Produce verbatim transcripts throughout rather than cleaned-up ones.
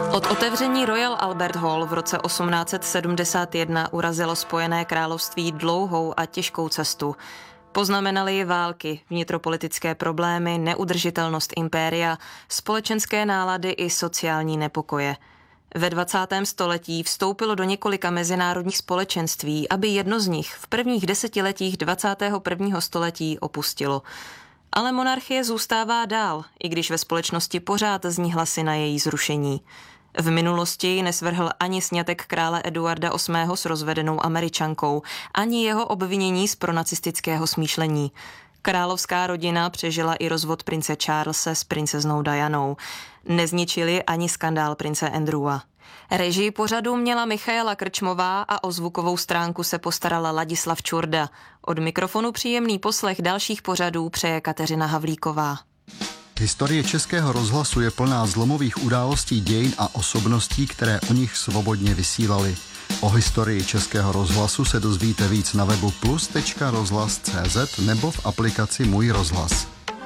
Od otevření Royal Albert Hall v roce osmnáct set sedmdesát jedna urazilo Spojené království dlouhou a těžkou cestu. Poznamenaly ji války, vnitropolitické problémy, neudržitelnost impéria, společenské nálady i sociální nepokoje. Ve dvacátém století vstoupilo do několika mezinárodních společenství, aby jedno z nich v prvních desetiletích dvacátého prvního století opustilo. Ale monarchie zůstává dál, i když ve společnosti pořád zní hlasy na její zrušení. V minulosti ji nesvrhl ani sňatek krále Eduarda osmého s rozvedenou Američankou, ani jeho obvinění z pronacistického smýšlení. Královská rodina přežila i rozvod prince Charlese s princeznou Dianou. Nezničili ani skandál prince Andrewa. Režii pořadu měla Michaela Krčmová a o zvukovou stránku se postarala Ladislav Čurda. Od mikrofonu příjemný poslech dalších pořadů přeje Kateřina Havlíková. Historie Českého rozhlasu je plná zlomových událostí dějin a osobností, které o nich svobodně vysílali. O historii Českého rozhlasu se dozvíte víc na webu plus tečka rozhlas tečka cé zet nebo v aplikaci Můj rozhlas.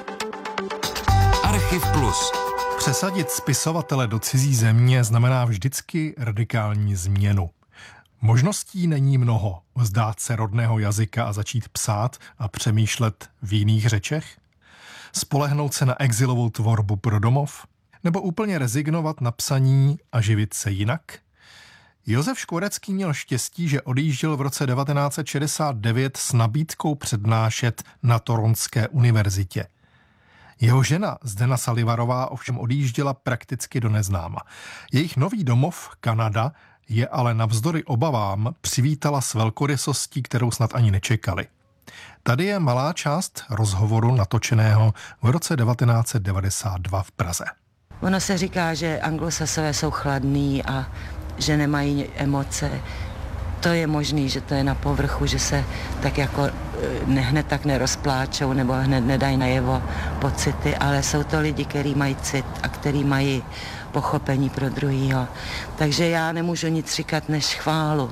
Archiv Plus. Přesadit spisovatele do cizí země znamená vždycky radikální změnu. Možností není mnoho. Vzdát se rodného jazyka a začít psát a přemýšlet v jiných řečech? Spolehnout se na exilovou tvorbu pro domov? Nebo úplně rezignovat na psaní a živit se jinak? Josef Škvorecký měl štěstí, že odjížděl v roce devatenáct set šedesát devět s nabídkou přednášet na Toronské univerzitě. Jeho žena Zdena Salivarová ovšem odjížděla prakticky do neznáma. Jejich nový domov, Kanada, je ale navzdory obavám přivítala s velkorysostí, kterou snad ani nečekali. Tady je malá část rozhovoru natočeného v roce devatenáct set devadesát dva v Praze. Ono se říká, že Anglosasové jsou chladní a že nemají emoce. To je možný, že to je na povrchu, že se tak jako ne, hned tak nerozpláčou nebo hned nedají najevo pocity, ale jsou to lidi, kteří mají cit a kteří mají pochopení pro druhýho. Takže já nemůžu nic říkat než chválu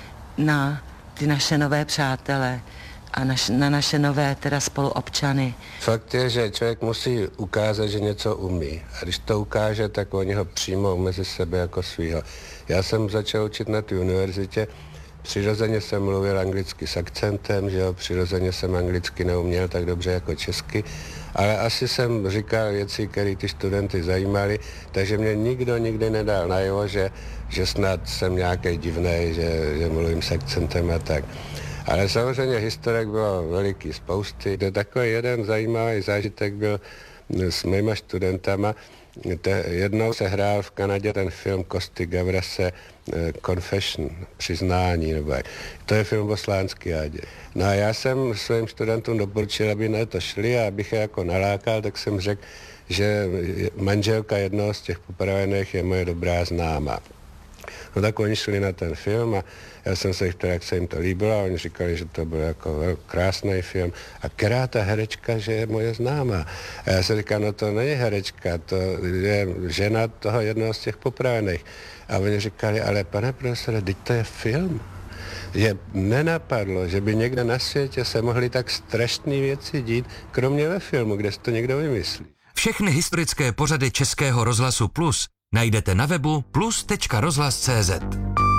na ty naše nové přátele a naš, na naše nové teda spoluobčany. Fakt je, že člověk musí ukázat, že něco umí. A když to ukáže, tak oni ho přijmou mezi sebe jako svýho. Já jsem začal učit na té univerzitě, přirozeně jsem mluvil anglicky s akcentem, že jo, přirozeně jsem anglicky neuměl tak dobře jako česky, ale asi jsem říkal věci, které ty studenty zajímaly, takže mě nikdo nikdy nedal najevo, že, že snad jsem nějaký divnej, že, že mluvím s akcentem a tak. Ale samozřejmě historek bylo veliký spousty. To takový jeden zajímavý zážitek byl s mýma studentama. Te, jednou se hrál v Kanadě ten film Kosty Gavrase Confession, přiznání, nebo jak. To je film o Slánskiádě. No a já jsem svým studentům doporučil, aby na to šli a abych je jako nalákal, tak jsem řekl, že manželka jednoho z těch popravených je moje dobrá známá. No tak oni šli na ten film a já jsem se jich ptal, jak se jim to líbilo a oni říkali, že to byl jako krásný film. A která ta herečka, že je moje známá. A já jsem říkal, no to není herečka, to je žena toho jednoho z těch popravených. A oni říkali, ale pane profesore, teď to je film. Je nenapadlo, že by někde na světě se mohly tak strašné věci dít, kromě ve filmu, kde si to někdo vymyslí. Všechny historické pořady Českého rozhlasu Plus najdete na webu plus tečka rozhlas tečka cé zet.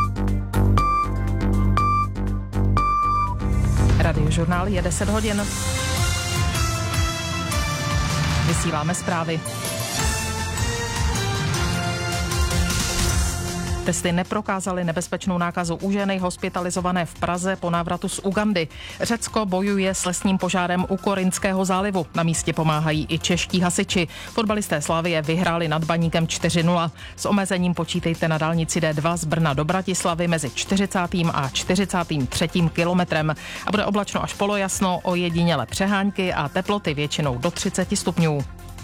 Radiožurnál je deset hodin. Vysíláme zprávy. Testy neprokázaly nebezpečnou nákazu u ženy hospitalizované v Praze po návratu z Ugandy. Řecko bojuje s lesním požárem u Korinského zálivu. Na místě pomáhají i čeští hasiči. Fotbalisté Slavie vyhráli nad Baníkem čtyři nula. S omezením počítejte na dálnici D dva z Brna do Bratislavy mezi čtyřicátým a čtyřicátým třetím kilometrem. A bude oblačno až polojasno, ojediněle přehánky a teploty většinou do třicet stupňů.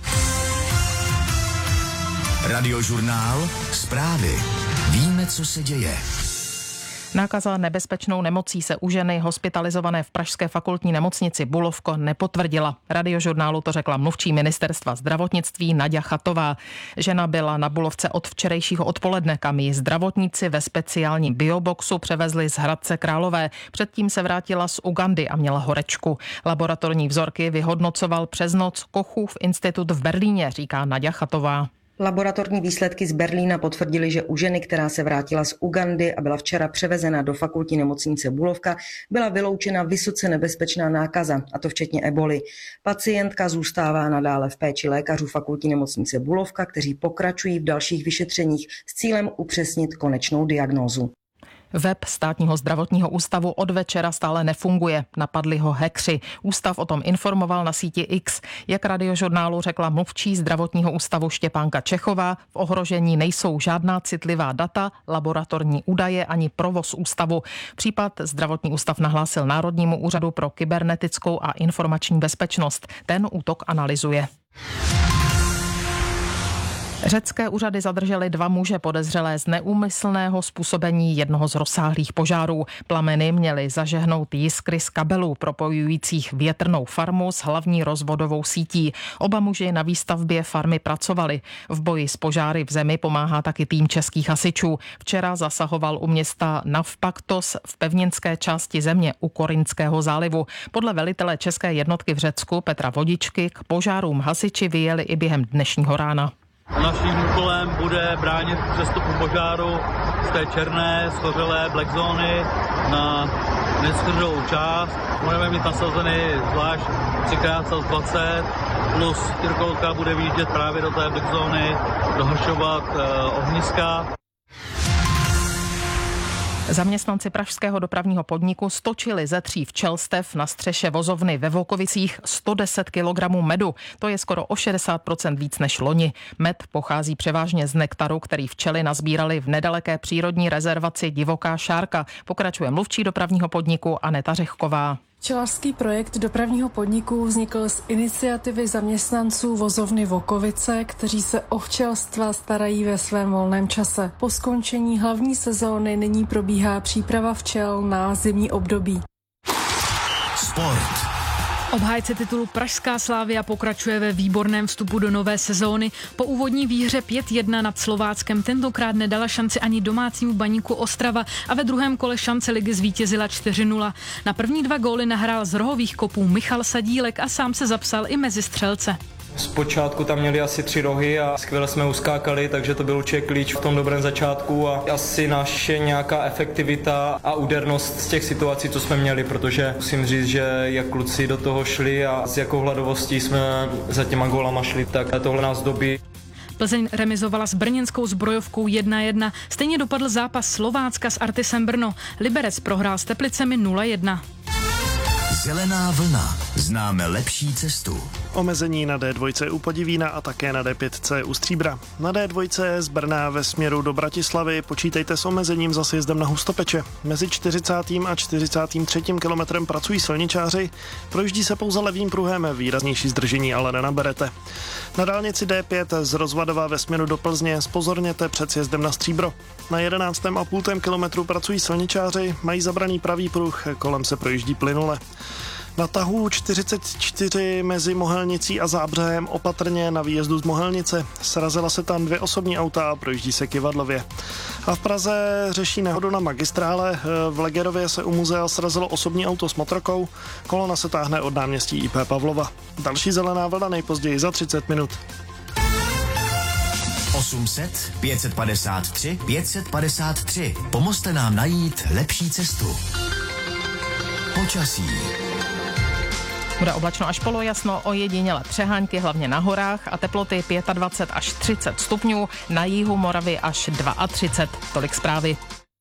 Radiožurnál Zprávy. Víme, co se děje. Nákaza nebezpečnou nemocí se u ženy hospitalizované v pražské fakultní nemocnici Bulovko nepotvrdila. Radiožurnálu to řekla mluvčí ministerstva zdravotnictví Naďa Chatová. Žena byla na Bulovce od včerejšího odpoledne, kam ji zdravotníci ve speciálním bioboxu převezli z Hradce Králové. Předtím se vrátila z Ugandy a měla horečku. Laboratorní vzorky vyhodnocoval přes noc Kochův institut v Berlíně, říká Naďa Chatová. Laboratorní výsledky z Berlína potvrdily, že u ženy, která se vrátila z Ugandy a byla včera převezena do fakultní nemocnice Bulovka, byla vyloučena vysoce nebezpečná nákaza, a to včetně eboli. Pacientka zůstává nadále v péči lékařů fakultní nemocnice Bulovka, kteří pokračují v dalších vyšetřeních s cílem upřesnit konečnou diagnózu. Web Státního zdravotního ústavu od večera stále nefunguje. Napadli ho hackři. Ústav o tom informoval na síti X. Jak Radiožurnálu řekla mluvčí zdravotního ústavu Štěpánka Čechová, v ohrožení nejsou žádná citlivá data, laboratorní údaje ani provoz ústavu. Případ zdravotní ústav nahlásil Národnímu úřadu pro kybernetickou a informační bezpečnost. Ten útok analyzuje. Řecké úřady zadržely dva muže podezřelé z neúmyslného způsobení jednoho z rozsáhlých požárů. Plameny měly zažehnout jiskry z kabelů propojujících větrnou farmu s hlavní rozvodovou sítí. Oba muži na výstavbě farmy pracovali. V boji s požáry v zemi pomáhá taky tým českých hasičů. Včera zasahoval u města Navpaktos v pevninské části země u Korinského zálivu. Podle velitele české jednotky v Řecku Petra Vodičky k požárům hasiči vyjeli i během dnešního rána. Naším úkolem bude bránit přestupu požáru z té černé, schořelé black zóny na neschořelou část. Budeme mít nasazeny zvlášť tři krát dvacet plus čtyřkolka bude vyjíždět právě do té black zóny, dohašovat eh, ohniska. Zaměstnanci pražského dopravního podniku stočili ze tří včelstev na střeše vozovny ve Volkovicích sto deset kilogramů medu. To je skoro o šedesát procent víc než loni. Med pochází převážně z nektaru, který včely nazbírali v nedaleké přírodní rezervaci Divoká Šárka. Pokračuje mluvčí dopravního podniku Aneta Řehková. Včelařský projekt dopravního podniku vznikl z iniciativy zaměstnanců vozovny Vokovice, kteří se o včelstva starají ve svém volném čase. Po skončení hlavní sezóny nyní probíhá příprava včel na zimní období. Sport. Obhájce titulu Pražská Slavia pokračuje ve výborném vstupu do nové sezóny. Po úvodní výhře pět jedna nad Slováckem tentokrát nedala šanci ani domácímu Baníku Ostrava a ve druhém kole šance ligy zvítězila čtyři nula. Na první dva góly nahrál z rohových kopů Michal Sadílek a sám se zapsal i mezi střelce. Zpočátku tam měli asi tři rohy a skvěle jsme uskákali, takže to byl určitě klíč v tom dobrém začátku a asi naše nějaká efektivita a údernost z těch situací, co jsme měli, protože musím říct, že jak kluci do toho šli a s jakou hladovostí jsme za těma gólama šli, tak tohle nás dobí. Plzeň remizovala s brněnskou Zbrojovkou jedna jedna. Stejně dopadl zápas Slovácka s Artisem Brno. Liberec prohrál s Teplicemi nula jedna. Zelená vlna. Známe lepší cestu. Omezení na D dva u Podivína a také na D pět u Stříbra. Na D dva z Brna ve směru do Bratislavy počítejte s omezením za sjezdem na Hustopeče. Mezi čtyřicátým a čtyřicátým třetím kilometrem pracují silničáři, projíždí se pouze levým pruhem, výraznější zdržení ale nenaberete. Na dálnici D pět z Rozvadova ve směru do Plzně zpozorněte před sjezdem na Stříbro. Na jedenáctém a půl kilometru pracují silničáři, mají zabraný pravý pruh, kolem se projíždí plynule. Na tahu čtyřicet čtyři mezi Mohelnicí a Zábřehem opatrně na výjezdu z Mohelnice. Srazila se tam dvě osobní auta a projíždí se kyvadlově. A v Praze řeší nehodu na magistrále. V Legerově se u muzea srazilo osobní auto s motorkou. Kolona se táhne od náměstí I P Pavlova. Další zelená vlna nejpozději za třicet minut. osm set, pět set padesát tři, pět set padesát tři. Pomozte nám najít lepší cestu. Počasí. Bude oblačno až polojasno, ojediněle přehánky, hlavně na horách a teploty dvacet pět až třicet stupňů, na jihu Moravy až třicet dva. Tolik zprávy.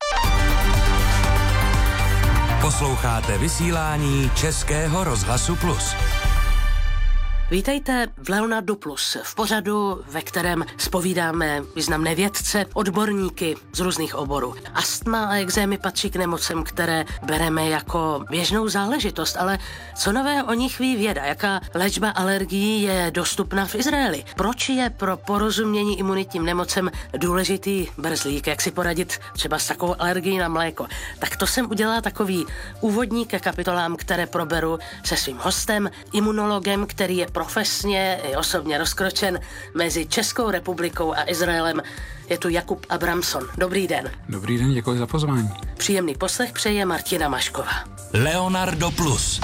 Posloucháte vysílání Českého rozhlasu Plus. Vítejte v Leonardo Plus, v pořadu, ve kterém zpovídáme významné vědce, odborníky z různých oborů. Astma a ekzémy patří k nemocem, které bereme jako běžnou záležitost, ale co nového o nich ví věda? Jaká léčba alergií je dostupná v Izraeli? Proč je pro porozumění imunitním nemocem důležitý brzlík? Jak si poradit třeba s takovou alergií na mléko? Tak to jsem udělala takový úvodník ke kapitolám, které proberu se svým hostem, imunologem, který je profesně i osobně rozkročen mezi Českou republikou a Izraelem. Je tu Jakub Abramson. Dobrý den. Dobrý den, děkuji za pozvání. Příjemný poslech přeje Martina Mašková. Leonardo Plus.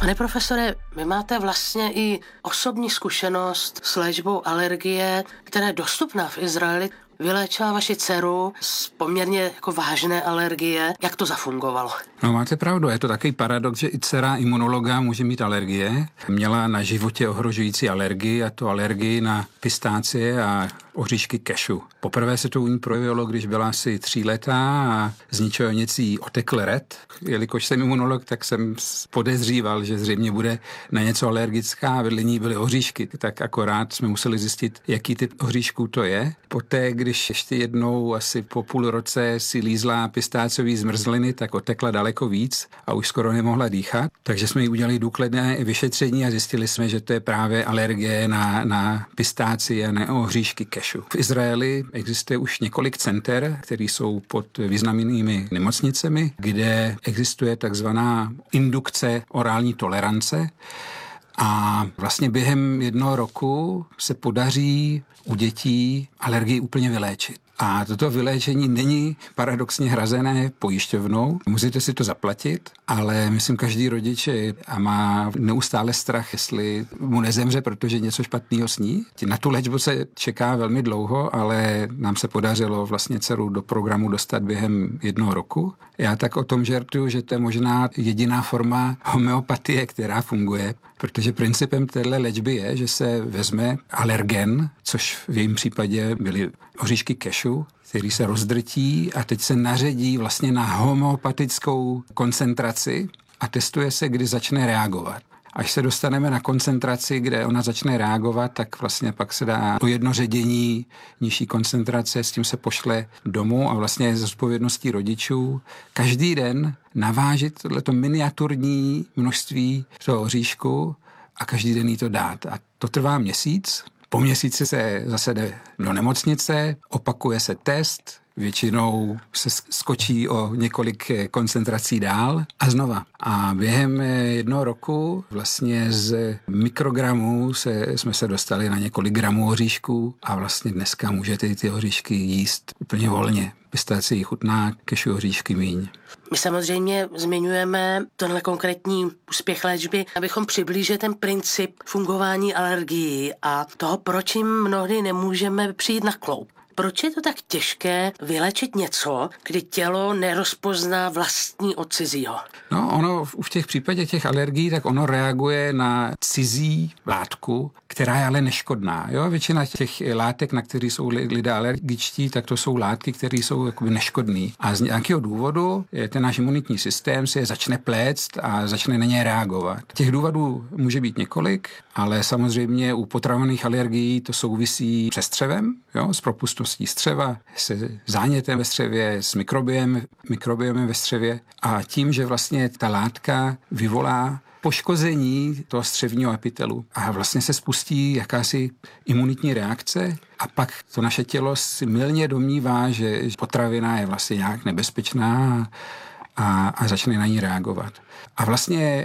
Pane profesore, vy máte vlastně i osobní zkušenost s léčbou alergie, která je dostupná v Izraeli. Vyléčila vaši dceru z poměrně jako vážné alergie. Jak to zafungovalo? No máte pravdu, je to takový paradox, že i dcera imunologa může mít alergie. Měla na životě ohrožující alergii, a to alergii na pistácie a oříšky kešu. Poprvé se to u ní projevilo, když byla asi tříletá a z ničeho nic jí otekl ret. Jelikož jsem imunolog, tak jsem podezříval, že zřejmě bude na něco alergická a vedle ní byly oříšky. Tak akorát jsme museli zjistit, jaký typ oříšků to je. Poté, když ještě jednou asi po půl roce si lízla pistáciový zmrzliny, tak otekla daleko víc a už skoro nemohla dýchat. Takže jsme jí udělali důkladné vyšetření a zjistili jsme, že to je právě alergie na, na pistáci a na oříšky kešu. V Izraeli existuje už několik center, které jsou pod významnými nemocnicemi, kde existuje takzvaná indukce orální tolerance a vlastně během jednoho roku se podaří u dětí alergii úplně vyléčit. A toto vyléčení není paradoxně hrazené pojišťovnou. Musíte si to zaplatit, ale myslím, každý rodič a má neustále strach, jestli mu nezemře, protože něco špatného sní. Na tu léčbu se čeká velmi dlouho, ale nám se podařilo vlastně dceru do programu dostat během jednoho roku. Já tak o tom žertuju, že to je možná jediná forma homeopatie, která funguje, protože principem téhle léčby je, že se vezme alergen, což v jejím případě byly oříšky kešu, který se rozdrtí a teď se naředí vlastně na homeopatickou koncentraci a testuje se, kdy začne reagovat. Až se dostaneme na koncentraci, kde ona začne reagovat, tak vlastně pak se dá o jedno ředění nižší koncentrace, s tím se pošle domů a vlastně z odpovědností rodičů každý den navážit tohleto miniaturní množství toho oříšku a každý den jí to dát. A to trvá měsíc. Po měsíci se zase jde do nemocnice, opakuje se test, většinou se skočí o několik koncentrací dál a znova. A během jednoho roku vlastně z mikrogramů se, jsme se dostali na několik gramů oříšků a vlastně dneska můžete ty oříšky jíst úplně volně. Pistácie chutná, kešu oříšky míň. My samozřejmě zmiňujeme tenhle konkrétní úspěch léčby, abychom přiblížili ten princip fungování alergií a toho, proč jim mnohdy nemůžeme přijít na kloub. Proč je to tak těžké vyléčit něco, kdy tělo nerozpozná vlastní od cizího? No, ono v těch případě těch alergií, tak ono reaguje na cizí látku, která je ale neškodná. Jo? Většina těch látek, na které jsou lidé alergičtí, tak to jsou látky, které jsou jakoby neškodné. A z nějakého důvodu ten náš imunitní systém si je začne pléct a začne na ně reagovat. Těch důvodů může být několik, ale samozřejmě u potravinových alergií to souvisí se střevem, jo? S propustností střeva, se zánětem ve střevě, s mikrobiem, mikrobiomem ve střevě a tím, že vlastně ta látka vyvolá poškození toho střevního epitelu a vlastně se spustí jakási imunitní reakce a pak to naše tělo si mylně domnívá, že potravina je vlastně nějak nebezpečná a, a začne na ní reagovat. A vlastně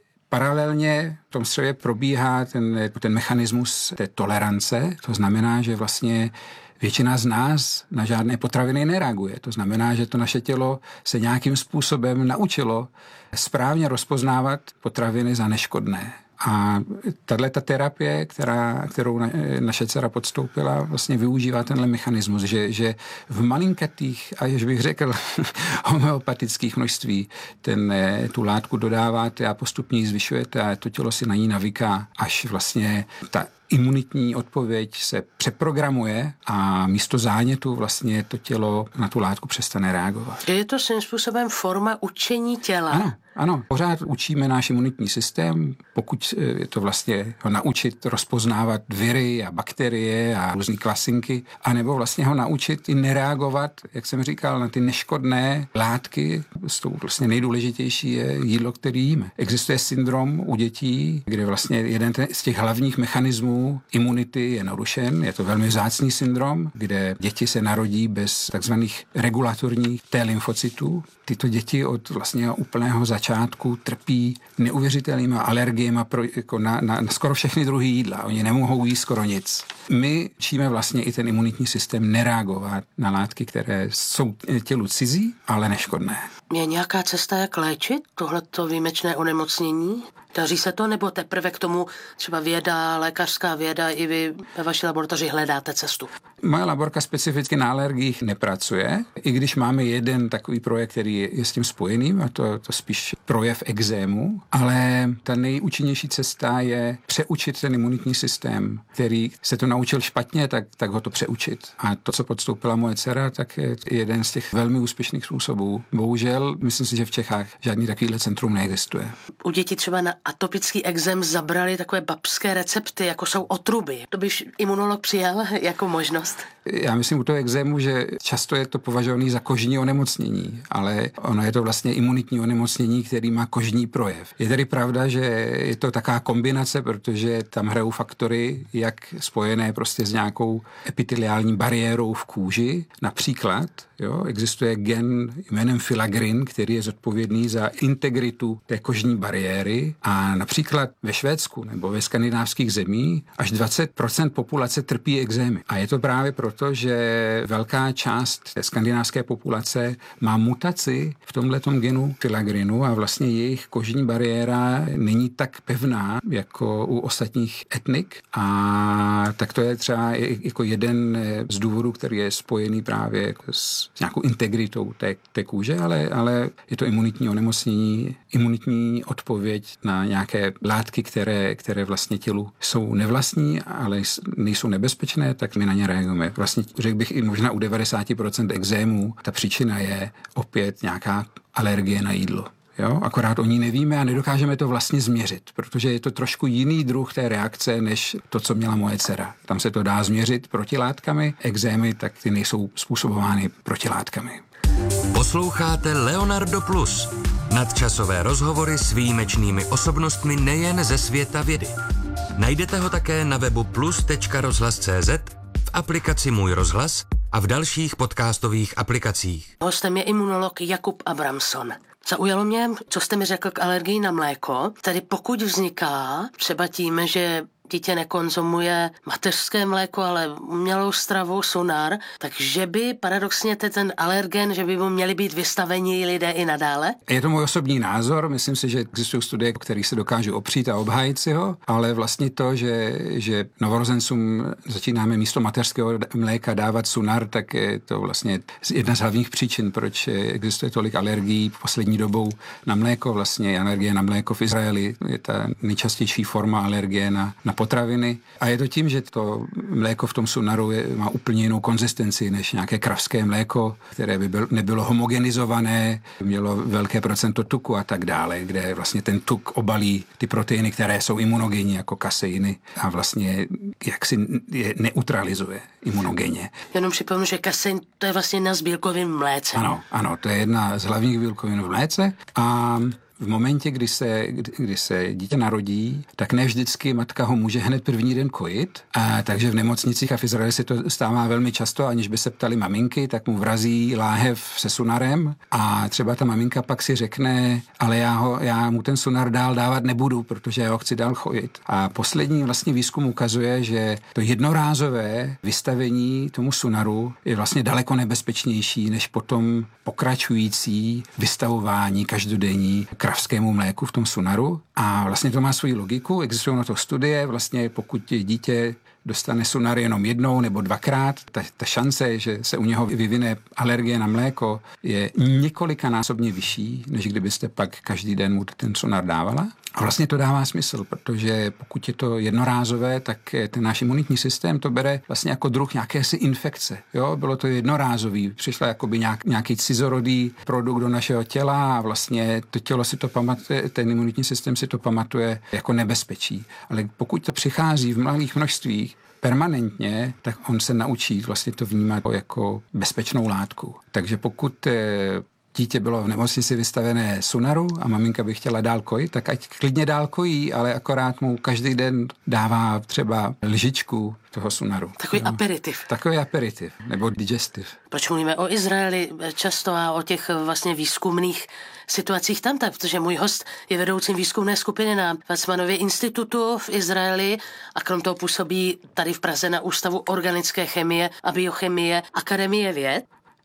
paralelně v tom střevě probíhá ten, ten mechanismus té tolerance, to znamená, že vlastně většina z nás na žádné potraviny nereaguje. To znamená, že to naše tělo se nějakým způsobem naučilo správně rozpoznávat potraviny za neškodné. A tato terapie, která, kterou na, naše dcera podstoupila, vlastně využívá tenhle mechanismus, že, že v malinkatých, a jež bych řekl, homeopatických množství ten, tu látku dodáváte a postupně ji zvyšujete a to tělo si na ní navyká, až vlastně ta imunitní odpověď se přeprogramuje a místo zánětu vlastně to tělo na tu látku přestane reagovat. Je to svým způsobem forma učení těla? Ano, ano. Pořád učíme náš imunitní systém, pokud je to vlastně ho naučit rozpoznávat viry a bakterie a různé klasinky, anebo vlastně ho naučit i nereagovat, jak jsem říkal, na ty neškodné látky. S tou vlastně nejdůležitější je jídlo, který jíme. Existuje syndrom u dětí, kde vlastně jeden z těch hlavních mechanismů imunity je narušen. Je to velmi vzácný syndrom, kde děti se narodí bez takzvaných regulatorních T lymfocytů. Tyto děti od vlastně úplného začátku trpí neuvěřitelnými alergiemi pro, jako na, na, na skoro všechny druhy jídla. Oni nemohou jíst skoro nic. My učíme vlastně i ten imunitní systém nereagovat na látky, které jsou tělu cizí, ale neškodné. Je nějaká cesta, jak léčit tohleto výjimečné onemocnění? Daří se to, nebo teprve k tomu třeba věda, lékařská věda, i vy ve vaší laboratoři hledáte cestu? Moje laborka specificky na alergiích nepracuje, i když máme jeden takový projekt, který je s tím spojený, a to, to spíš projev ekzému, ale ta nejúčinnější cesta je přeučit ten imunitní systém, který se to naučil špatně, tak, tak ho to přeučit. A to, co podstoupila moje dcera, tak je jeden z těch velmi úspěšných způsobů. Bohužel, myslím si, že v Čechách žádný takovýhle centrum neexistuje. U dětí třeba na atopický ekzém zabrali takové babské recepty, jako jsou otruby. To by imunolog přijal jako možnost? Já myslím u toho ekzému, že často je to považované za kožní onemocnění, ale ono je to vlastně imunitní onemocnění, který má kožní projev. Je tedy pravda, že je to taková kombinace, protože tam hrajou faktory, jak spojené prostě s nějakou epiteliální bariérou v kůži. Například jo, existuje gen jménem filagrin, který je zodpovědný za integritu té kožní bariéry a například ve Švédsku nebo ve skandinávských zemích až dvacet procent populace trpí ekzémy. A je to právě proto, že velká část skandinávské populace má mutaci v tomhletom genu filagrinu a vlastně jejich kožní bariéra není tak pevná jako u ostatních etnik a tak to je třeba jako jeden z důvodů, který je spojený právě s nějakou integritou té, té kůže, ale, ale je to imunitní onemocnění, imunitní odpověď na nějaké látky, které, které vlastně tělu jsou nevlastní, ale nejsou nebezpečné, tak my na ně reagujeme. Vlastně řekl bych i možná u devadesát procent ekzémů ta příčina je opět nějaká alergie na jídlo. Jo? Akorát o ní nevíme a nedokážeme to vlastně změřit, protože je to trošku jiný druh té reakce, než to, co měla moje dcera. Tam se to dá změřit protilátkami, ekzémy, tak ty nejsou způsobovány protilátkami. Posloucháte Leonardo Plus. Nadčasové rozhovory s výjimečnými osobnostmi nejen ze světa vědy. Najdete ho také na webu plus tečka rozhlas tečka cé zet, v aplikaci Můj rozhlas a v dalších podcastových aplikacích. Hostem je imunolog Jakub Abramson. Zaujalo mě, co jste mi řekl k alergii na mléko. Tedy pokud vzniká třeba tím, že dítě nekonzumuje mateřské mléko, ale umělou stravu, Sunar, takže by paradoxně ten alergen, že by mu měli být vystaveni lidé i nadále? Je to můj osobní názor, myslím si, že existují studie, které se dokážou opřít a obhájit si ho, ale vlastně to, že, že novorozencům začínáme místo mateřského mléka dávat Sunar, tak je to vlastně jedna z hlavních příčin, proč existuje tolik alergií poslední dobou na mléko. Vlastně alergie na mléko v Izraeli je ta nejčastější forma alergie na, na potraviny. A je to tím, že to mléko v tom Sunaru je, má úplně jinou konzistenci než nějaké kravské mléko, které by byl, nebylo homogenizované, mělo velké procento tuku a tak dále, kde vlastně ten tuk obalí ty proteiny, které jsou imunogenní jako kaseiny a vlastně jaksi je neutralizuje imunogenně. Jenom připomenu, že kasein to je vlastně jedna z bílkovin v mléce. Ano, ano, to je jedna z hlavních bílkovin v mléce a v momentě, kdy se, kdy, kdy se dítě narodí, tak ne vždycky matka ho může hned první den kojit. A takže v nemocnicích a v Izraeli se to stává velmi často, aniž by se ptali maminky, tak mu vrazí láhev se Sunarem a třeba ta maminka pak si řekne, ale já, ho, já mu ten Sunar dál dávat nebudu, protože já ho chci dál kojit. A poslední vlastně výzkum ukazuje, že to jednorázové vystavení tomu Sunaru je vlastně daleko nebezpečnější, než potom pokračující vystavování každodenní kravskému mléku v tom Sunaru a vlastně to má svoji logiku, existují na to studie, vlastně pokud dítě dostane Sunar jenom jednou nebo dvakrát, ta, ta šance, že se u něho vyvine alergie na mléko, je několikanásobně vyšší, než kdybyste pak každý den mu ten Sunar dávala. A vlastně to dává smysl, protože pokud je to jednorázové, tak ten náš imunitní systém to bere vlastně jako druh nějaké infekce. Jo? Bylo to jednorázový, přišla jakoby nějak, nějaký cizorodý produkt do našeho těla a vlastně to tělo si to pamatuje, ten imunitní systém si to pamatuje jako nebezpečí. Ale pokud to přichází v malých množstvích, permanentně, tak on se naučí vlastně to vnímat jako bezpečnou látku. Takže pokud dítě bylo v nemocnici vystavené Sunaru a maminka by chtěla dál kojit, tak ať klidně dál kojí, ale akorát mu každý den dává třeba lžičku toho Sunaru. Takový no. aperitiv. Takový aperitiv, nebo digestiv. Proč mluvíme o Izraeli často a o těch vlastně výzkumných situacích tam, protože můj host je vedoucím výzkumné skupiny na Weizmannově institutu v Izraeli a krom toho působí tady v Praze na Ústavu organické chemie a biochemie Akademie věd.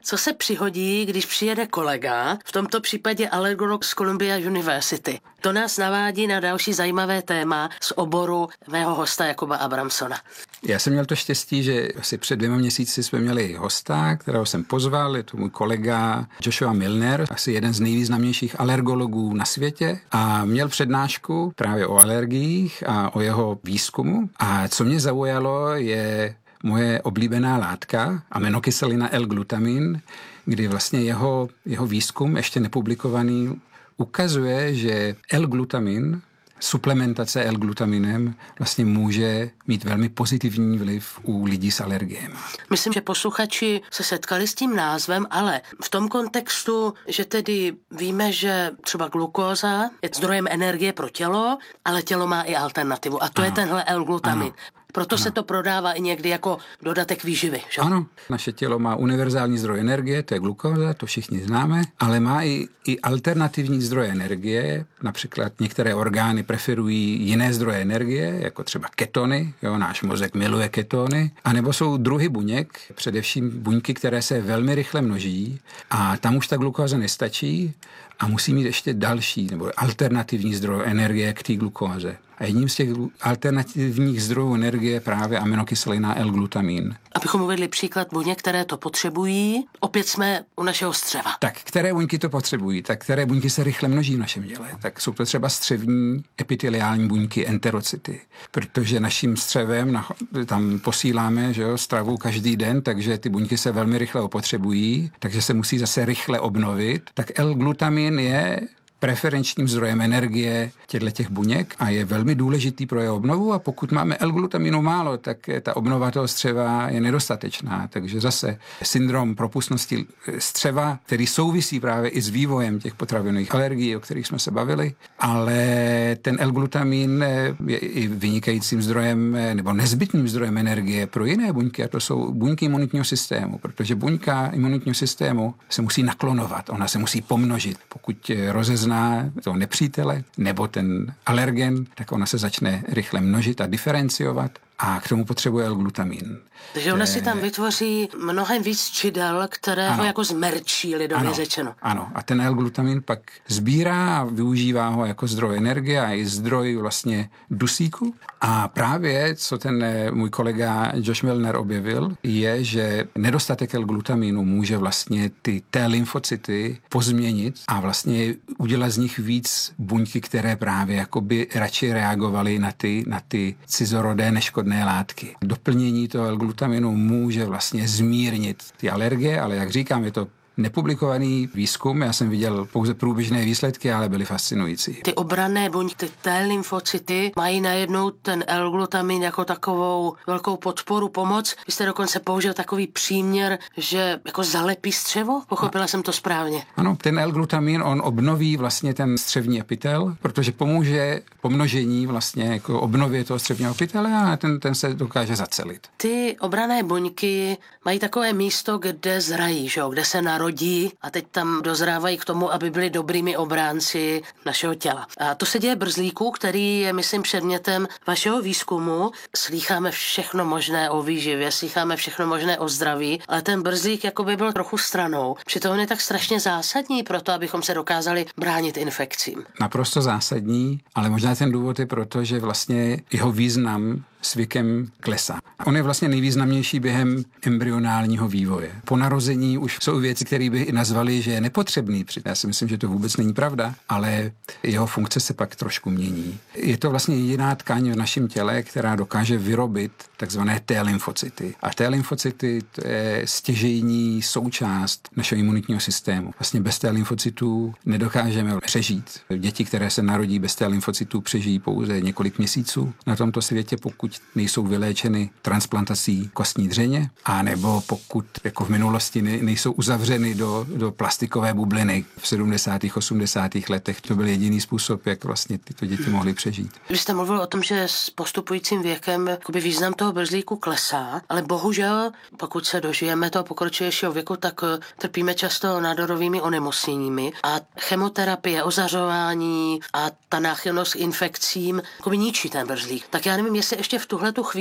Co se přihodí, když přijede kolega, v tomto případě alergolog z Columbia University? To nás navádí na další zajímavé téma z oboru mého hosta Jakuba Abramsona. Já jsem měl to štěstí, že asi před dvěma měsíci jsme měli hosta, kterého jsem pozval, je to můj kolega Joshua Milner, asi jeden z nejvýznamnějších alergologů na světě a měl přednášku právě o alergiích a o jeho výzkumu. A co mě zaujalo, je moje oblíbená látka, aminokyselina L-glutamin, kdy vlastně jeho, jeho výzkum, ještě nepublikovaný, ukazuje, že L-glutamin, suplementace L-glutaminem vlastně může mít velmi pozitivní vliv u lidí s alergiemi. Myslím, že posluchači se setkali s tím názvem, ale v tom kontextu, že tedy víme, že třeba glukóza je zdrojem energie pro tělo, ale tělo má i alternativu a to ano. je tenhle L-glutamin. Ano. Proto ano. se to prodává i někdy jako dodatek výživy. Že? Ano, naše tělo má univerzální zdroj energie, to je glukóza, to všichni známe, ale má i, i alternativní zdroje energie, například některé orgány preferují jiné zdroje energie, jako třeba ketony, jo, náš mozek miluje ketony, anebo jsou druhy buněk, především buňky, které se velmi rychle množí a tam už ta glukóza nestačí a musí mít ještě další nebo alternativní zdroj energie k té glukóze. A jedním z těch alternativních zdrojů energie je právě aminokyselina L-glutamin. Abychom uvedli příklad buněk, které to potřebují, opět jsme u našeho střeva. Tak, které buňky to potřebují? Tak které buňky se rychle množí v našem těle? Tak jsou to třeba střevní epiteliální buňky, enterocyty. Protože naším střevem tam posíláme, že jo, stravu každý den, takže ty buňky se velmi rychle opotřebují, takže se musí zase rychle obnovit. Tak L-glutamin je preferenčním zdrojem energie těch buněk a je velmi důležitý pro jeho obnovu a pokud máme L-glutaminu málo, tak ta obnova toho střeva je nedostatečná. Takže zase syndrom propustnosti střeva, který souvisí právě i s vývojem těch potravinových alergií, o kterých jsme se bavili, ale ten L-glutamin je i vynikajícím zdrojem nebo nezbytným zdrojem energie pro jiné buňky a to jsou buňky imunitního systému, protože buňka imunitního systému se musí naklonovat, ona se musí pomnožit. Pokud rozezná toho nepřítele nebo ten alergen, tak ona se začne rychle množit a diferenciovat a k tomu potřebuje L-glutamin. Takže ona si tam vytvoří mnohem víc čidel, které ano. ho jako zmerčí, lidově řečeno. Ano, a ten L-glutamin pak sbírá a využívá ho jako zdroj energie a i zdroj vlastně dusíku. A právě, co ten můj kolega Josh Milner objevil, je, že nedostatek L-glutaminu může vlastně ty T-lymfocyty pozměnit a vlastně udělat z nich víc buňky, které právě jakoby radši reagovaly na ty, na ty cizorodé neškodné látky. Doplnění toho L-glutaminu může vlastně zmírnit ty alergie, ale jak říkám, je to nepublikovaný výzkum, já jsem viděl pouze průběžné výsledky, ale byly fascinující. Ty obranné buňky, ty T-lymfocyty mají najednou ten L-glutamin jako takovou velkou podporu, pomoc. Vy jste dokonce použil takový příměr, že jako zalepí střevo? Pochopila no. jsem to správně. Ano, ten L-glutamin, on obnoví vlastně ten střevní epitel, protože pomůže pomnožení vlastně jako obnově toho střevního epitele a ten, ten se dokáže zacelit. Ty obranné buňky mají takové místo, kde zrají, že jo? Kde se narodí a teď tam dozrávají k tomu, aby byli dobrými obránci našeho těla. A to se děje brzlíku, který je, myslím, předmětem vašeho výzkumu. Slýcháme všechno možné o výživě, slýcháme všechno možné o zdraví, ale ten brzlík jako by byl trochu stranou. Přitom on je tak strašně zásadní pro to, abychom se dokázali bránit infekcím. Naprosto zásadní, ale možná ten důvod je proto, že vlastně jeho význam s věkem klesá. On je vlastně nejvýznamnější během embryonálního vývoje. Po narození už jsou věci, které by nazvali, že je nepotřebný. Já si myslím, že to vůbec není pravda, ale jeho funkce se pak trošku mění. Je to vlastně jediná tkáň v našem těle, která dokáže vyrobit takzvané T-lymfocyty. A T-lymfocyty to je stěžejní součást našeho imunitního systému. Vlastně bez T-lymfocytů nedokážeme přežít. Děti, které se narodí bez T-lymfocytů, přežijí pouze několik měsíců na tomto světě, pokud nejsou vyléčeny transplantací kostní dřeně, anebo pokud jako v minulosti nejsou uzavřeny do, do plastikové bubliny v sedmdesátých osmdesátých letech. To byl jediný způsob, jak vlastně tyto děti mohly přežít. Vy jste mluvil o tom, že s postupujícím věkem význam toho brzlíku klesá, ale bohužel, pokud se dožijeme toho pokročilejšího věku, tak trpíme často nádorovými onemocněními a chemoterapie, ozařování a ta náchylnost k infekcím ničí ten brzlík. Tak já nevím, jestli ještě v tuhletu chvíli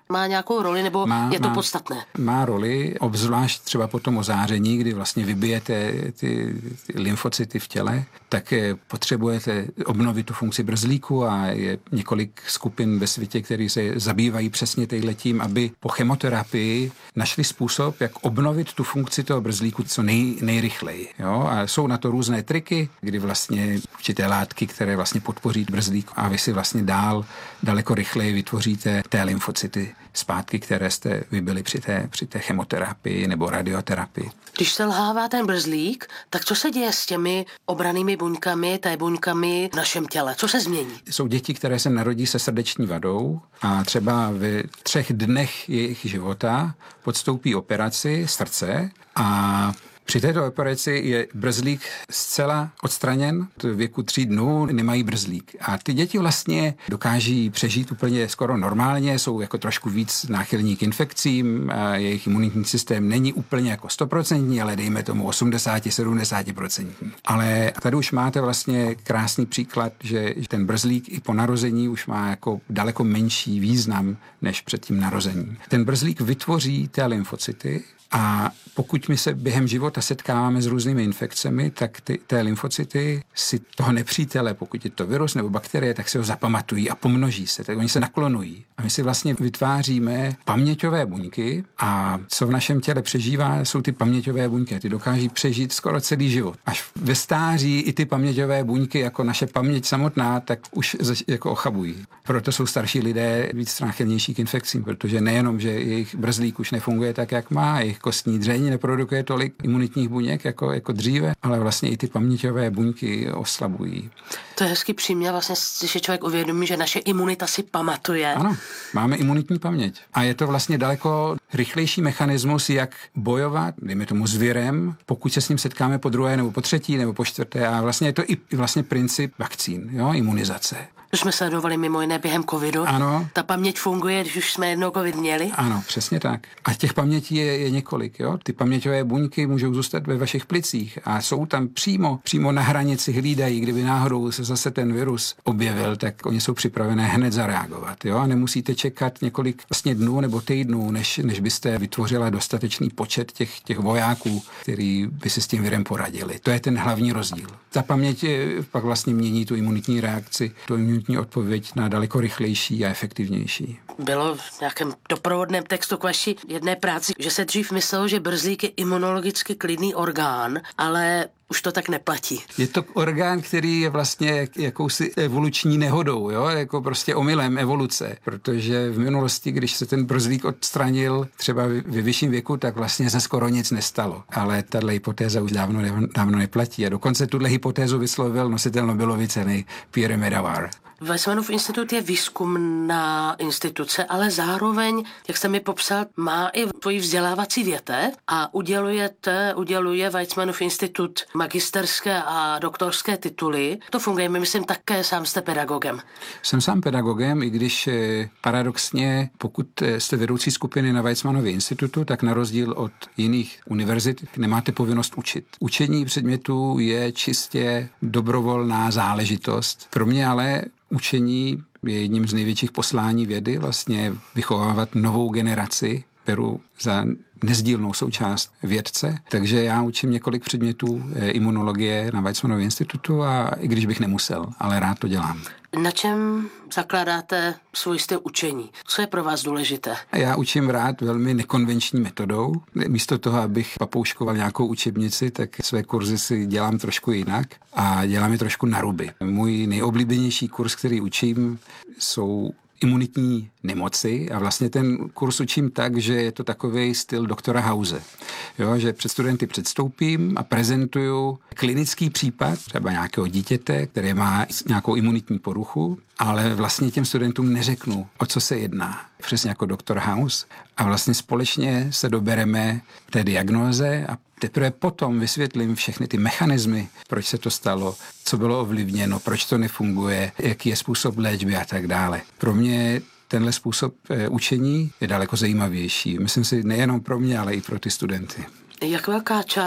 má nějakou roli, nebo má, je to má, podstatné? Má roli, obzvlášť třeba po tom ozáření, kdy vlastně vybijete ty, ty lymfocyty v těle, tak potřebujete obnovit tu funkci brzlíku a je několik skupin ve světě, které se zabývají přesně tím, aby po chemoterapii našli způsob, jak obnovit tu funkci toho brzlíku co nej, nejrychleji. Jo? A jsou na to různé triky, kdy vlastně určité látky, které vlastně podpoří brzlík a vy si vlastně dál daleko rychleji vytvoříte té lymfocyty zpátky, které jste vybili při té, při té chemoterapii nebo radioterapii. Když selhává ten brzlík, tak co se děje s těmi obrannými buňkami, té buňkami v našem těle? Co se změní? Jsou děti, které se narodí se srdeční vadou a třeba v třech dnech jejich života podstoupí operaci srdce a při této operaci je brzlík zcela odstraněn, v věku tří dnů nemají brzlík. A ty děti vlastně dokáží přežít úplně skoro normálně, jsou jako trošku víc náchylní k infekcím, a jejich imunitní systém není úplně jako stoprocentní, ale dejme tomu osmdesát až sedmdesát procent. Ale tady už máte vlastně krásný příklad, že ten brzlík i po narození už má jako daleko menší význam než před tím narozením. Ten brzlík vytvoří té lymfocyty, a pokud my se během života setkáváme s různými infekcemi, tak ty, té lymfocyty si toho nepřítele, pokud je to virus nebo bakterie, tak si ho zapamatují a pomnoží se, tak oni se naklonují. A my si vlastně vytváříme paměťové buňky a co v našem těle přežívá, jsou ty paměťové buňky a ty dokáží přežít skoro celý život. Až ve stáří i ty paměťové buňky, jako naše paměť samotná, tak už jako ochabují. Proto jsou starší lidé víc náchylnější k infekcím, protože nejenom, že jejich brzlík už nefunguje tak, jak má, jejich kostní dřeň neprodukuje tolik imunitních buněk jako, jako dříve, ale vlastně i ty paměťové buňky oslabují. To je hezký příměr, vlastně si člověk uvědomí, že naše imunita si pamatuje. Ano, máme imunitní paměť. A je to vlastně daleko rychlejší mechanismus, jak bojovat, dejme tomu s virem, pokud se s ním setkáme po druhé nebo po třetí nebo po čtvrté. A vlastně je to i vlastně princip vakcín, jo, imunizace. To jsme sledovali mimo jiné během covidu. Ano. Ta paměť funguje, když už jsme jednou covid měli. Ano, přesně tak. A těch pamětí je, je několik. Jo? Ty paměťové buňky můžou zůstat ve vašich plicích a jsou tam přímo, přímo na hranici, hlídají, kdyby náhodou se zase ten virus objevil, tak oni jsou připravené hned zareagovat. Jo? A nemusíte čekat několik vlastně dnů nebo týdnů, než, než byste vytvořila dostatečný počet těch, těch vojáků, který by si s tím virem poradili. To je ten hlavní rozdíl. Ta paměť pak vlastně mění tu imunitní reakci, tu imunitní odpověď na daleko rychlejší a efektivnější. Bylo v nějakém doprovodném textu k vaší jedné práci, že se dřív myslelo, že brzlík je imunologicky klidný orgán, ale už to tak neplatí. Je to orgán, který je vlastně jakousi evoluční nehodou, jo? Jako prostě omylem evoluce, protože v minulosti, když se ten brzlík odstranil třeba ve vyšším věku, tak vlastně se skoro nic nestalo. Ale tato hypotéza už dávno, dávno neplatí a dokonce tuhle hypotézu vyslovil nositel Nobelovy ceny Pierre Medawar. Weizmannův institut je výzkumná instituce, ale zároveň, jak jste mi popsal, má i tvoji vzdělávací větev a udělujete, uděluje Weizmannův institut magisterské a doktorské tituly. To funguje, my myslím, také sám jste pedagogem. Jsem sám pedagogem, i když paradoxně, pokud jste vedoucí skupiny na Weizmannově institutu, tak na rozdíl od jiných univerzit nemáte povinnost učit. Učení předmětů je čistě dobrovolná záležitost. Pro mě ale učení je jedním z největších poslání vědy, vlastně vychovávat novou generaci, beru za nezdílnou součást vědce, takže já učím několik předmětů imunologie na Weizmannově institutu a i když bych nemusel, ale rád to dělám. Na čem zakládáte svůj styl učení? Co je pro vás důležité? Já učím rád velmi nekonvenční metodou. Místo toho, abych papouškoval nějakou učebnici, tak své kurzy si dělám trošku jinak a dělám je trošku na ruby. Můj nejoblíbenější kurz, který učím, jsou imunitní nemoci a vlastně ten kurz učím tak, že je to takový styl doktora House. Jo, že před studenty předstoupím a prezentuju klinický případ třeba nějakého dítěte, které má nějakou imunitní poruchu, ale vlastně těm studentům neřeknu, o co se jedná. Přesně jako doktor House. A vlastně společně se dobereme té diagnóze a teprve potom vysvětlím všechny ty mechanismy, proč se to stalo, co bylo ovlivněno, proč to nefunguje, jaký je způsob léčby a tak dále. Pro mě tenhle způsob učení je daleko zajímavější. Myslím si nejenom pro mě, ale i pro ty studenty. Jak velká část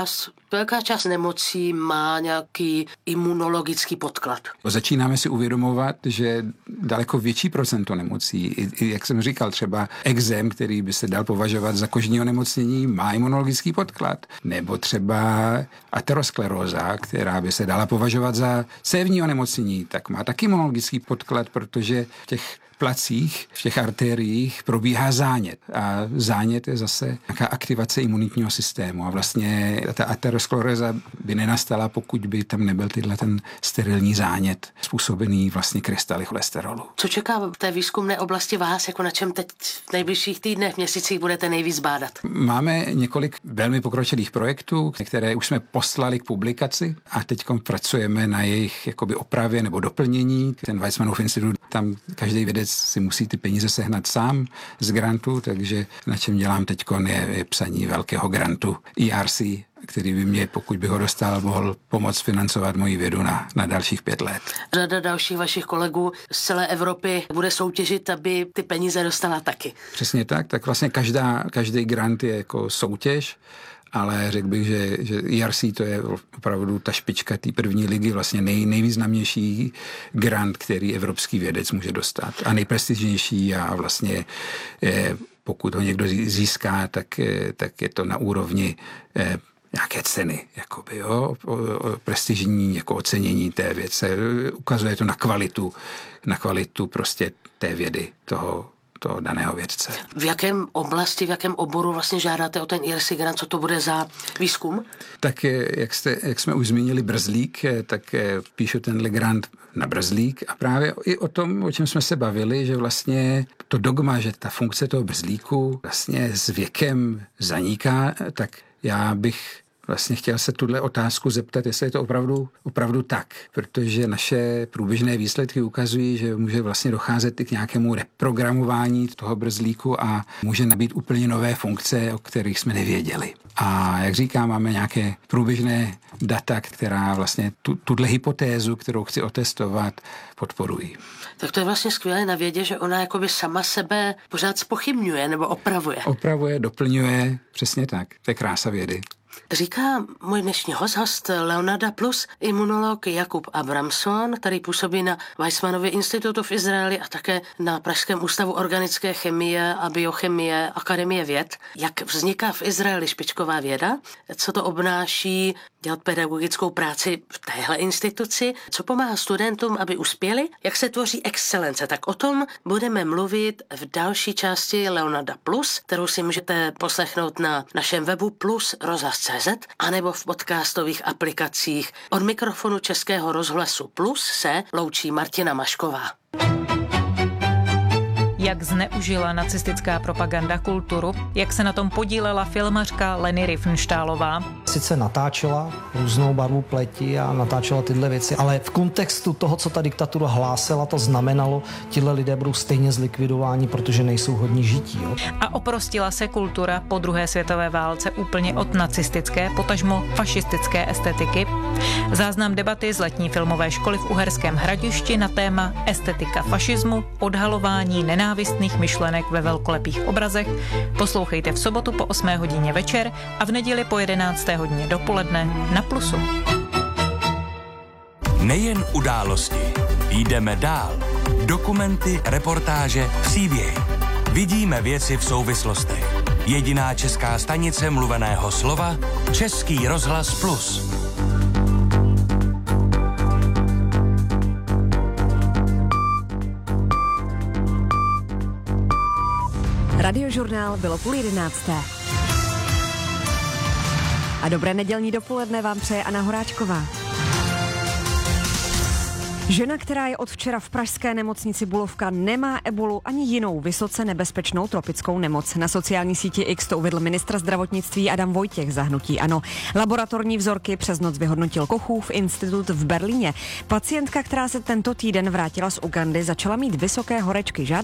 Velká část nemocí má nějaký imunologický podklad. Začínáme si uvědomovat, že daleko větší procento nemocí, i, jak jsem říkal, třeba ekzém, který by se dal považovat za kožní onemocnění, má imunologický podklad. Nebo třeba ateroskleróza, která by se dala považovat za cévní onemocnění, tak má taky imunologický podklad, protože v těch placích, v těch arteriích probíhá zánět. A zánět je zase nějaká aktivace imunitního systému. A vlastně ta ateroskleróza by nenastala, pokud by tam nebyl tyhle ten sterilní zánět způsobený vlastně krystaly cholesterolu. Co čeká v té výzkumné oblasti vás, jako na čem teď v nejbližších týdnech, měsících budete nejvíc bádat? Máme několik velmi pokročilých projektů, které už jsme poslali k publikaci a teď pracujeme na jejich jakoby opravě nebo doplnění. Ten Weizmannův institut, tam každý vědec si musí ty peníze sehnat sám z grantu, takže na čem dělám teď je, je psaní velkého grantu E R C, který by mě, pokud by ho dostal, mohl pomoct financovat moji vědu na, na dalších pět let. Řada dalších vašich kolegů z celé Evropy bude soutěžit, aby ty peníze dostala taky. Přesně tak, tak vlastně každá, každý grant je jako soutěž, ale řekl bych, že, že E R C to je opravdu ta špička té první ligy, vlastně nej, nejvýznamnější grant, který evropský vědec může dostat a nejprestižnější a vlastně je, pokud ho někdo získá, tak, tak je to na úrovni eh, nějaké ceny, jakoby, jo, o, o, prestižní jako ocenění té věce. Ukazuje to na kvalitu, na kvalitu prostě té vědy toho toho daného vědce. V jakém oblasti, v jakém oboru vlastně žádáte o ten E R C grant, co to bude za výzkum? Tak jak, jste, jak jsme už zmínili brzlík, tak píšu tenhle grant na brzlík a právě i o tom, o čem jsme se bavili, že vlastně to dogma, že ta funkce toho brzlíku vlastně s věkem zaniká, tak já bych vlastně chtěl se tuhle otázku zeptat, jestli je to opravdu, opravdu tak, protože naše průběžné výsledky ukazují, že může vlastně docházet i k nějakému reprogramování toho brzlíku a může nabít úplně nové funkce, o kterých jsme nevěděli. A jak říkám, máme nějaké průběžné data, která vlastně tu, tuhle hypotézu, kterou chci otestovat, podporují. Tak to je vlastně skvělé na vědě, že ona jakoby sama sebe pořád zpochybňuje nebo opravuje. Opravuje, doplňuje, přesně tak. To je krása vědy. Říká můj dnešní host, host Leonarda Plus, imunolog Jakub Abramson, který působí na Weizmannově institutu v Izraeli a také na Pražském ústavu organické chemie a biochemie Akademie věd. Jak vzniká v Izraeli špičková věda? Co to obnáší dělat pedagogickou práci v téhle instituci? Co pomáhá studentům, aby uspěli? Jak se tvoří excelence? Tak o tom budeme mluvit v další části Leonarda Plus, kterou si můžete poslechnout na našem webu plus rozhlas tečka cé zet anebo v podcastových aplikacích. Od mikrofonu Českého rozhlasu Plus se loučí Martina Mašková. Jak zneužila nacistická propaganda kulturu, jak se na tom podílela filmařka Leni Riefenstahlová. Sice natáčela různou barvu pleti a natáčela tyhle věci, ale v kontextu toho, co ta diktatura hlásila, to znamenalo, tihle lidé budou stejně zlikvidováni, protože nejsou hodní žití. Jo? A oprostila se kultura po druhé světové válce úplně od nacistické, potažmo fašistické estetiky. Záznam debaty z letní filmové školy v Uherském Hradišti na téma estetika fašismu, odhalování nenávistných myšlenek ve velkolepých obrazech poslouchejte v sobotu po osmé hodině večer a v neděli po jedenácté hodině dopoledne na Plusu. Nejen události. Jdeme dál. Dokumenty, reportáže, příběhy. Vidíme věci v souvislostech. Jediná česká stanice mluveného slova Český rozhlas Plus. Radiožurnál bylo půl jedenácté. A dobré nedělní dopoledne vám přeje Anna Horáčková. Žena, která je od včera v pražské nemocnici Bulovka, nemá ebolu ani jinou vysoce nebezpečnou tropickou nemoc. Na sociální síti X to uvedl ministr zdravotnictví Adam Vojtěch za hnutí ANO. Laboratorní vzorky přes noc vyhodnotil Kochův institut v Berlíně. Pacientka, která se tento týden vrátila z Ugandy, začala mít vysoké horečky.